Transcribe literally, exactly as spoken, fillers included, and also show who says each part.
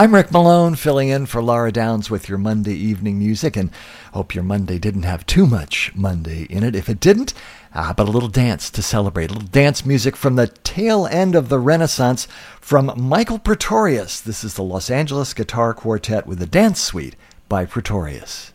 Speaker 1: I'm Rick Malone, filling in for Laura Downs with your Monday evening music, and hope your Monday didn't have too much Monday in it. If it didn't, how about a little dance to celebrate? A little dance music from the tail end of the Renaissance from Michael Pretorius. This is the Los Angeles Guitar Quartet with the Dance Suite by Pretorius.